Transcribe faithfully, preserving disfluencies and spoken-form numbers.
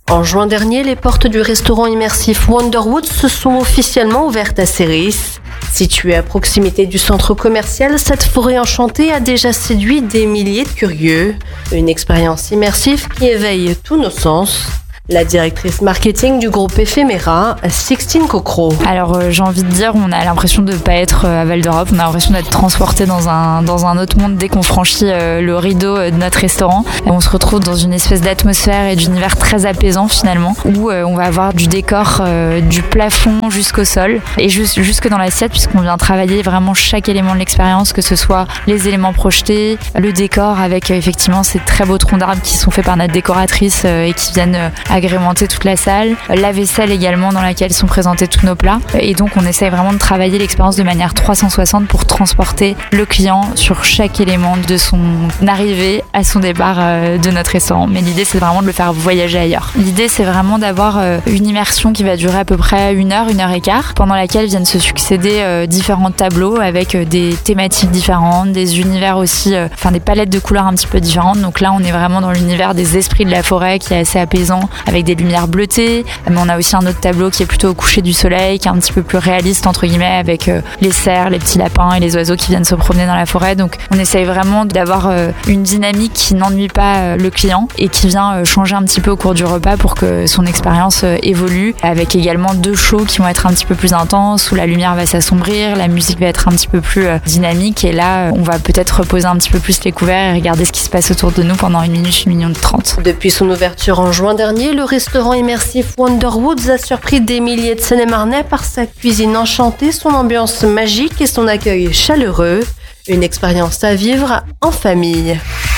En juin dernier, les portes du restaurant immersif Wonderwood se sont officiellement ouvertes à Ceris. Située à proximité du centre commercial, cette forêt enchantée a déjà séduit des milliers de curieux. Une expérience immersive qui éveille tous nos sens. La directrice marketing du groupe Ephéméra, Sixtine Cocro. Alors euh, j'ai envie de dire, on a l'impression de ne pas être euh, à Val d'Europe, on a l'impression d'être transporté dans un, dans un autre monde dès qu'on franchit euh, le rideau de notre restaurant. Et on se retrouve dans une espèce d'atmosphère et d'univers très apaisant finalement, où euh, on va avoir du décor euh, du plafond jusqu'au sol et juste, jusque dans l'assiette, puisqu'on vient travailler vraiment chaque élément de l'expérience, que ce soit les éléments projetés, le décor avec euh, effectivement ces très beaux troncs d'arbres qui sont faits par notre décoratrice euh, et qui viennent euh, agrémenter toute la salle, la vaisselle également dans laquelle sont présentés tous nos plats. Et donc on essaye vraiment de travailler l'expérience de manière trois cent soixante pour transporter le client sur chaque élément de son arrivée à son départ de notre restaurant. Mais l'idée c'est vraiment de le faire voyager ailleurs. L'idée c'est vraiment d'avoir une immersion qui va durer à peu près une heure, une heure et quart, pendant laquelle viennent se succéder différents tableaux avec des thématiques différentes, des univers aussi, enfin des palettes de couleurs un petit peu différentes. Donc là on est vraiment dans l'univers des esprits de la forêt qui est assez apaisant, avec des lumières bleutées, mais on a aussi un autre tableau qui est plutôt au coucher du soleil, qui est un petit peu plus réaliste entre guillemets, avec euh, les cerfs, les petits lapins et les oiseaux qui viennent se promener dans la forêt. Donc on essaye vraiment d'avoir euh, une dynamique qui n'ennuie pas euh, le client et qui vient euh, changer un petit peu au cours du repas pour que son expérience euh, évolue, avec également deux shows qui vont être un petit peu plus intenses, où la lumière va s'assombrir, la musique va être un petit peu plus euh, dynamique, et là euh, on va peut-être reposer un petit peu plus les couverts et regarder ce qui se passe autour de nous pendant une minute, une minute trente. Depuis son ouverture en juin dernier, le restaurant immersif Wonderwoods a surpris des milliers de Seine-et-Marnais par sa cuisine enchantée, son ambiance magique et son accueil chaleureux. Une expérience à vivre en famille.